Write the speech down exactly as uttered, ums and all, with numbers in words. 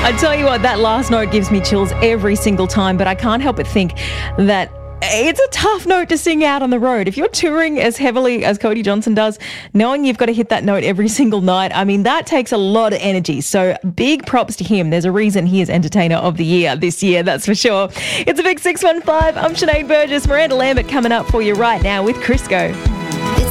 I tell you what, that last note gives me chills every single time, but I can't help but think that it's a tough note to sing out on the road. If you're touring as heavily as Cody Johnson does, knowing you've got to hit that note every single night, I mean, that takes a lot of energy. So big props to him. There's a reason he is Entertainer of the Year this year, that's for sure. It's a big six one five. I'm Sinead Burgess. Miranda Lambert coming up for you right now with Crisco.